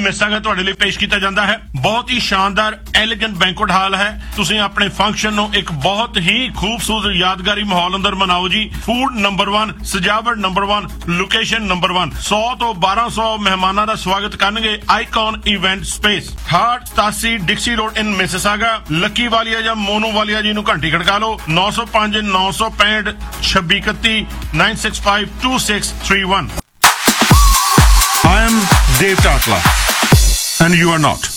ਮਿਸਾਗਾ ਤੁਹਾਡੇ ਲਈ ਪੇਸ਼ ਕੀਤਾ ਜਾਂਦਾ ਹੈ। ਬਹੁਤ ਹੀ ਸ਼ਾਨਦਾਰ ਐਲੀਗੈਂਟ ਬੈਂਕੁਏਟ ਹਾਲ ਹੈ। ਤੁਸੀਂ ਆਪਣੇ ਫੰਕਸ਼ਨ ਨੂੰ ਇੱਕ ਬਹੁਤ ਹੀ ਖੂਬਸੂਰਤ ਯਾਦਗਾਰੀ ਮਾਹੌਲ ਅੰਦਰ ਮਨਾਓ ਜੀ। ਫੂਡ ਨੰਬਰ 1, ਸਜਾਵਟ ਨੰਬਰ 1, ਲੋਕੇਸ਼ਨ ਨੰਬਰ 1। 100 ਤੋਂ 1200 ਮਹਿਮਾਨਾਂ ਦਾ ਸਵਾਗਤ ਕਰਨਗੇ ਆਈਕਨ ਇਵੈਂਟ ਸਪੇਸ, 87 ਡਿਕਸੀ ਰੋਡ ਇਨ ਮਿਸਿਸਾਗਾ। ਲੱਕੀ ਵਾਲੀਆ ਜਾਂ ਮੋਨੂ ਵਾਲੀਆ ਜੀ ਨੂੰ ਘੰਟੀ ਖੜਕਾ ਲਓ। 905 965 2631 965 2631। I am Dave Tatla and you are not.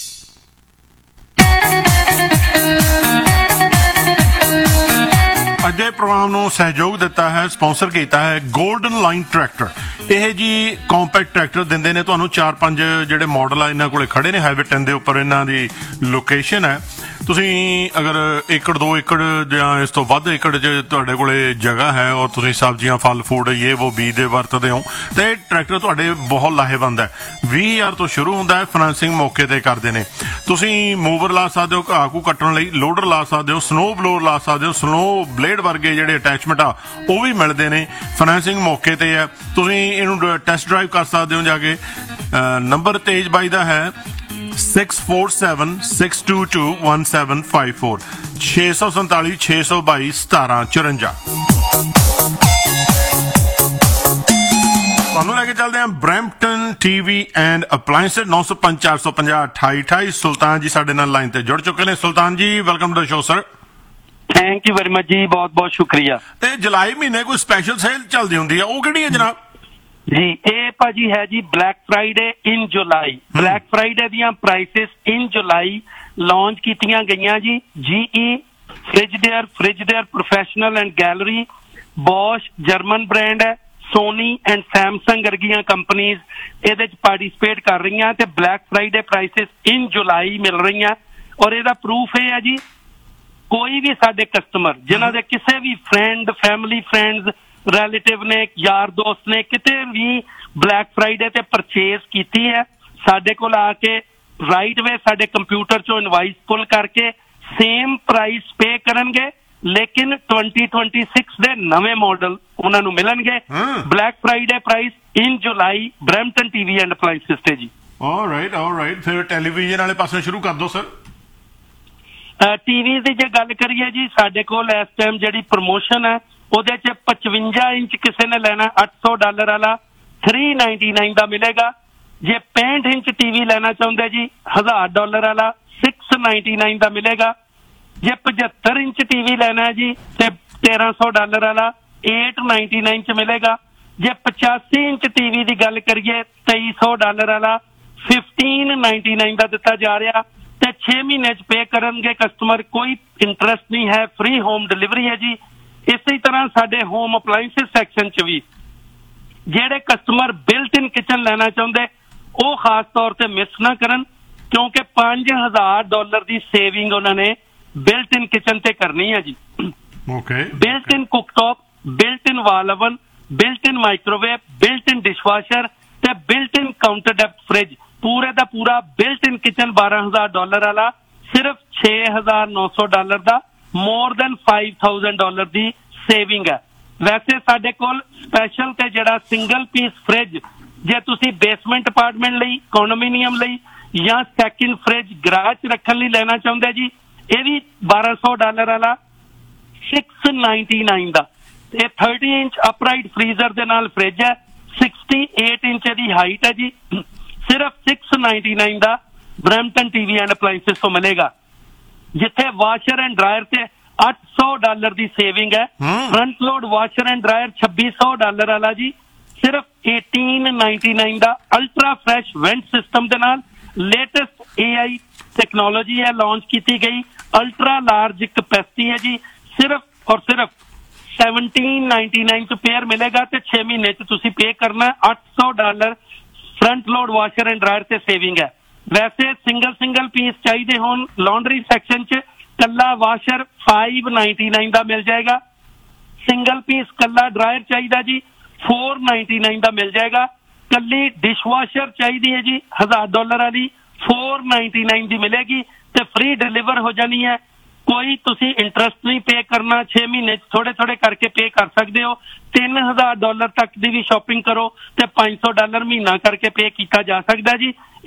ਅੱਜ ਦੇ ਪ੍ਰੋਗਰਾਮ ਨੂੰ ਸਹਿਯੋਗ ਦਿੱਤਾ ਹੈ, ਸਪਾਂਸਰ ਕੀਤਾ ਹੈ ਗੋਲਡਨ ਲਾਈਨ ਟਰੈਕਟਰ। ਇਹ ਜੀ ਕੰਪੈਕਟ ਟਰੈਕਟਰ ਦਿੰਦੇ ਨੇ ਤੁਹਾਨੂੰ। 4-5 ਜਿਹੜੇ ਮਾਡਲ ਆ ਇਹਨਾਂ ਕੋਲੇ ਖੜੇ ਨੇ ਹਾਈਵੇ 10 ਦੇ ਉੱਪਰ। ਇਹਨਾਂ ਦੀ ਲੋਕੇਸ਼ਨ ਹੈ, ਤੁਸੀਂ ਅਗਰ 1-2 ਏਕੜ ਜਾਂ ਇਸ ਤੋਂ ਵੱਧ ਏਕੜ 'ਚ ਤੁਹਾਡੇ ਕੋਲੇ ਜਗ੍ਹਾ ਹੈ ਔਰ ਤੁਸੀਂ ਸਬਜ਼ੀਆਂ ਫਲ ਫੂਡ ਇਹ ਉਹ ਬੀਜਦੇ ਵਰਤਦੇ ਹੋ ਤੇ ਇਹ ਟਰੈਕਟਰ ਤੁਹਾਡੇ ਬਹੁਤ ਲਾਹੇਵੰਦ ਹੈ। 20,000 ਤੋਂ ਸ਼ੁਰੂ ਹੁੰਦਾ ਹੈ। ਫਾਈਨੈਂਸਿੰਗ ਮੌਕੇ ਤੇ ਕਰਦੇ ਨੇ। ਤੁਸੀਂ ਮੂਵਰ ਲਾ ਸਕਦੇ ਹੋ ਘਾਹ ਘੂ ਕੱਟਣ ਲਈ, ਲੋਡਰ ਲਾ ਸਕਦੇ ਹੋ, ਸਨੋ ਬਲੋਰ ਲਾ ਸਕਦੇ ਹੋ, ਸਨੋ ਬਲੇਡ ਵਰਗੇ ਜਿਹੜੇ ਅਟੈਚਮੈਂਟ ਆ ਉਹ ਵੀ ਮਿਲਦੇ ਨੇ। ਫਾਈਨੈਂਸਿੰਗ ਮੌਕੇ ਤੇ ਹੈ। ਤੁਸੀਂ ਇਹਨੂੰ ਟੈਸਟ ਡਰਾਈਵ ਕਰ ਸਕਦੇ ਹੋ ਜਾ ਕੇ। ਨੰਬਰ ਤੇਜ ਬਾਈ ਦਾ ਹੈ 647 622 1754 647 622 1754। ਤੁਹਾਨੂੰ ਲੈ ਕੇ ਚੱਲਦੇ ਹਾਂ ਬਰੈਂਪਟਨ ਟੀਵੀ ਐਂਡ ਅਪਲਾਇੰਸਸ। 905 450 2828। ਸੁਲਤਾਨ ਜੀ ਸਾਡੇ ਨਾਲ ਲਾਈਨ ਤੇ ਜੁੜ ਚੁੱਕੇ ਨੇ। ਸੁਲਤਾਨ ਜੀ welcome to the show sir. Thank you very much ਜੀ, ਬਹੁਤ ਬਹੁਤ ਸ਼ੁਕਰੀਆ। ਤੇ ਜੁਲਾਈ ਮਹੀਨੇ ਕੋਈ ਸਪੈਸ਼ਲ ਸੇਲ ਚੱਲਦੀ ਹੁੰਦੀ ਆ, ਉਹ ਕਿਹੜੀ ਹੈ ਜਨਾਬ? ਜੀ ਇਹ ਭਾਜੀ ਹੈ ਜੀ ਬਲੈਕ ਫਰਾਈਡੇ ਇਨ ਜੁਲਾਈ। ਬਲੈਕ ਫਰਾਈਡੇ ਦੀਆਂ ਪ੍ਰਾਈਸਿਸ ਇਨ ਜੁਲਾਈ ਲਾਂਚ ਕੀਤੀਆਂ ਗਈਆਂ ਜੀ। GE, ਫ੍ਰਿਜਡੇਅਰ professional and gallery, Bose German brand ਹੈ, ਸੋਨੀ ਐਂਡ ਸੈਮਸੰਗ ਵਰਗੀਆਂ ਕੰਪਨੀਜ਼ ਇਹਦੇ ਚ ਪਾਰਟਿਸਿਪੇਟ ਕਰ ਰਹੀਆਂ ਤੇ ਬਲੈਕ ਫਰਾਈਡੇ ਪ੍ਰਾਈਸਿਸ ਇਨ ਜੁਲਾਈ ਮਿਲ ਰਹੀਆਂ। ਔਰ ਇਹਦਾ ਪ੍ਰੂਫ ਇਹ ਹੈ ਜੀ, ਕੋਈ ਵੀ ਸਾਡੇ ਕਸਟਮਰ ਜਿਨ੍ਹਾਂ ਦੇ ਕਿਸੇ ਵੀ ਫਰੈਂਡ, ਫੈਮਿਲੀ ਫਰੈਂਡਸ, ਰਿਲੇਟਿਵ ਨੇ, ਯਾਰ ਦੋਸਤ ਨੇ ਕਿਤੇ ਵੀ ਬਲੈਕ ਫਰਾਈਡੇ ਤੇ ਪਰਚੇਜ਼ ਕੀਤੀ ਹੈ, ਸਾਡੇ ਕੋਲ ਆ ਕੇ ਰਾਈਟ ਵੇ ਸਾਡੇ ਕੰਪਿਊਟਰ ਚੋਂ ਇਨਵਾਇਸ ਪੁੱਲ ਕਰਕੇ ਸੇਮ ਪ੍ਰਾਈਸ ਪੇ ਕਰਨਗੇ, ਲੇਕਿਨ 2026 ਦੇ ਨਵੇਂ ਮਾਡਲ ਉਹਨਾਂ ਨੂੰ ਮਿਲਣਗੇ। Black Friday price in July Brampton TV and ਅਪਲਾਇੰਸਸ ਤੇ ਜੀ। ਆਲਰਾਈਟ ਫਿਰ ਟੈਲੀਵਿਜ਼ਨ ਵਾਲੇ ਪਾਸੇ ਸ਼ੁਰੂ ਕਰ ਦੋ ਸਰ। ਟੀਵੀ ਦੀ ਜੇ ਗੱਲ ਕਰੀਏ ਜੀ, ਸਾਡੇ ਕੋਲ ਇਸ ਟਾਈਮ ਜਿਹੜੀ ਪ੍ਰਮੋਸ਼ਨ ਹੈ ਉਹਦੇ ਚ 55 ਇੰਚ ਕਿਸੇ ਨੇ ਲੈਣਾ $800 ਵਾਲਾ $399 ਦਾ ਮਿਲੇਗਾ। ਜੇ 65 ਇੰਚ ਟੀਵੀ ਲੈਣਾ ਚਾਹੁੰਦੇ ਜੀ $1,000 ਵਾਲਾ $699 ਦਾ ਮਿਲੇਗਾ। ਜੇ 75 ਇੰਚ ਟੀਵੀ ਲੈਣਾ ਹੈ ਜੀ ਤੇ $1,300 ਵਾਲਾ $899 ਚ ਮਿਲੇਗਾ। ਜੇ 85 ਇੰਚ ਟੀਵੀ ਦੀ ਗੱਲ ਕਰੀਏ $2,300 ਵਾਲਾ $1,599 ਦਾ ਦਿੱਤਾ ਜਾ ਰਿਹਾ ਤੇ 6 ਮਹੀਨੇ ਚ ਪੇ ਕਰਨਗੇ ਕਸਟਮਰ। ਕੋਈ ਇੰਟਰਸਟ ਨਹੀਂ ਹੈ, ਫ੍ਰੀ ਹੋਮ ਡਿਲੀਵਰੀ ਹੈ ਜੀ। ਇਸੇ ਤਰ੍ਹਾਂ ਸਾਡੇ ਹੋਮ ਅਪਲਾਇੰਸਸ ਸੈਕਸ਼ਨ ਚ ਵੀ ਜਿਹੜੇ ਕਸਟਮਰ ਬਿਲਟ ਇਨ ਕਿਚਨ ਲੈਣਾ ਚਾਹੁੰਦੇ ਉਹ ਖਾਸ ਤੌਰ ਤੇ ਮਿਸ ਨਾ ਕਰਨ, ਕਿਉਂਕਿ $5,000 ਦੀ ਸੇਵਿੰਗ ਉਹਨਾਂ ਨੇ ਬਿਲਟ ਇਨ ਕਿਚਨ ਤੇ ਕਰਨੀ ਹੈ ਜੀ। ਬਿਲਟ ਇਨ ਕੁਕਟੌਪ, ਬਿਲਟ ਇਨ ਵਾਲ ਓਵਨ, ਬਿਲਟ ਇਨ ਮਾਈਕ੍ਰੋਵੇਵ, ਬਿਲਟ ਇਨ ਡਿਸ਼ਵਾਸ਼ਰ ਤੇ ਬਿਲਟ ਇਨ ਕਾਊਂਟਰ ਡੈਪਥ ਫ੍ਰਿਜ, ਪੂਰੇ ਦਾ ਪੂਰਾ ਬਿਲਟ ਇਨ ਕਿਚਨ $12,000 ਵਾਲਾ ਸਿਰਫ $6,900 ਦਾ, ਮੋਰ ਦੈਨ $5,000 ਦੀ ਸੇਵਿੰਗ ਹੈ। ਵੈਸੇ ਸਾਡੇ ਕੋਲ ਸਪੈਸ਼ਲ ਤੇ ਜਿਹੜਾ ਸਿੰਗਲ ਪੀਸ ਫ੍ਰਿਜ ਜੇ ਤੁਸੀਂ ਬੇਸਮੈਂਟ ਅਪਾਰਟਮੈਂਟ ਲਈ, ਕੰਡੋਮੀਨੀਅਮ ਲਈ ਜਾਂ ਸੈਕਿੰਡ ਫ੍ਰਿਜ ਗਰਾਜ ਚ ਰੱਖਣ ਲਈ ਲੈਣਾ ਚਾਹੁੰਦੇ ਜੀ, ਇਹ ਵੀ $1,200 ਵਾਲਾ $699 ਦਾ। ਇਹ 30 ਇੰਚ ਅਪਰਾਈਟ ਫ੍ਰੀਜ਼ਰ ਦੇ ਨਾਲ ਫ੍ਰਿਜ ਹੈ, 68 ਇੰਚ ਦੀ ਹਾਈਟ ਹੈ ਜੀ, ਸਿਰਫ $699 ਦਾ ਬਰੈਂਪਟਨ ਟੀਵੀ ਐਂਡ ਅਪਲਾਇੰਸਸ ਤੋਂ ਮਿਲੇਗਾ। ਜਿੱਥੇ ਵਾਸ਼ਰ ਐਂਡ ਡਰਾਇਰ ਤੇ $800 ਦੀ ਸੇਵਿੰਗ ਹੈ। Front load washer and dryer $2,600 ਵਾਲਾ ਜੀ ਸਿਰਫ $1,899 ਦਾ। ਅਲਟਰਾ ਫਰੈਸ਼ ਵੈਂਟ ਸਿਸਟਮ ਦੇ ਨਾਲ ਲੇਟੈਸਟ AI ਟੈਕਨੋਲੋਜੀ ਹੈ ਲਾਂਚ ਕੀਤੀ ਗਈ। ਅਲਟਰਾ ਲਾਰਜ ਕਪੈਸਿਟੀ ਹੈ ਜੀ, ਸਿਰਫ ਔਰ ਸਿਰਫ $1799 ਚ ਪੇਅਰ ਮਿਲੇਗਾ ਤੇ 6 ਮਹੀਨੇ ਚ ਤੁਸੀਂ ਪੇ ਕਰਨਾ $800 front load washer and dryer ਤੇ ਸੇਵਿੰਗ ਹੈ। ਵੈਸੇ ਸਿੰਗਲ ਪੀਸ ਚਾਹੀਦੇ ਹੋਣ ਲਾਂਡਰੀ ਸੈਕਸ਼ਨ ਚ ਕੱਲਾ ਵਾਸ਼ਰ $599 ਦਾ ਮਿਲ ਜਾਏਗਾ। ਸਿੰਗਲ ਪੀਸ ਕੱਲਾ ਡਰਾਇਰ ਚਾਹੀਦਾ ਜੀ $499 ਦਾ ਮਿਲ ਜਾਏਗਾ। ਕੱਲੀ ਡਿਸ਼ਵਾਸ਼ਰ ਚਾਹੀਦੀ ਹੈ ਜੀ $1,000 ਵਾਲੀ $499 ਦੀ ਮਿਲੇਗੀ ਤੇ ਫ੍ਰੀ ਡਿਲੀਵਰ ਹੋ ਜਾਣੀ ਹੈ। ਕੋਈ ਤੁਸੀਂ ਇੰਟਰਸਟ ਨਹੀਂ ਪੇ ਕਰਨਾ, 6 ਮਹੀਨੇ ਚ ਥੋੜੇ ਕਰਕੇ ਪੇ ਕਰ ਸਕਦੇ ਹੋ। $3,000 ਤੱਕ ਦੀ ਵੀ ਸ਼ਾਪਿੰਗ ਕਰੋ ਤੇ $500 ਮਹੀਨਾ ਕਰਕੇ ਪੇ ਕੀਤਾ ਜਾ ਸਕਦਾ ਜੀ।